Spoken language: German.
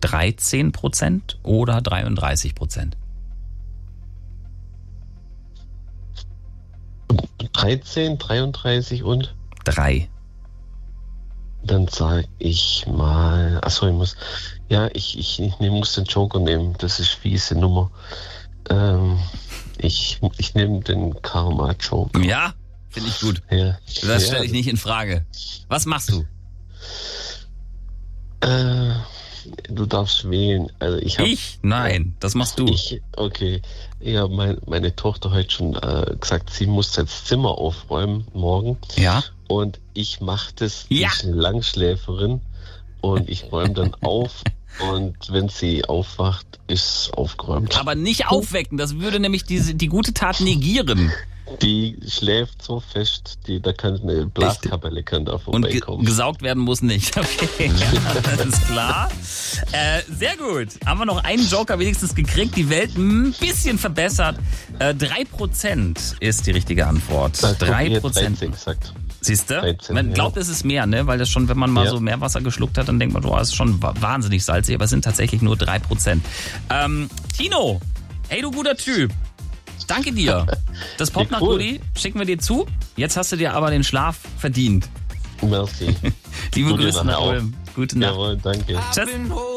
13% oder 33%? 13, 33 und? 3. Dann sage ich mal, achso, ich muss den Joker nehmen, das ist fiese Nummer. Ich nehme den Karma-Joker. Ja, finde ich gut. Ja. Das stelle ich nicht in Frage. Was machst du? Du darfst wählen. Also Nein, das machst du. Okay. Ja, meine Tochter heute schon gesagt, sie muss das Zimmer aufräumen morgen. Ja. Und ich mache das, Ja. ich bin eine Langschläferin und ich räume dann auf und wenn sie aufwacht, ist aufgeräumt. Aber nicht aufwecken, das würde nämlich die gute Tat negieren. Die schläft so fest, da kann eine Blaskapelle da vorbeikommen. Und gesaugt werden muss nicht. Okay, ja, alles klar. Sehr gut. Haben wir noch einen Joker wenigstens gekriegt, die Welt ein bisschen verbessert. 3% ist die richtige Antwort. 3%. Exakt. Siehst du? 13, Man glaubt, es ist mehr, ne? Weil das schon, wenn man mal so Meerwasser geschluckt hat, dann denkt man, das ist schon wahnsinnig salzig, aber es sind tatsächlich nur 3%. Tino, hey du guter Typ. Danke dir. Das Popnacht-Goodie schicken wir dir zu. Jetzt hast du dir aber den Schlaf verdient. Merci. Liebe Grüße nach Ulm. Gute Nacht. Jawohl, danke. Tschüss.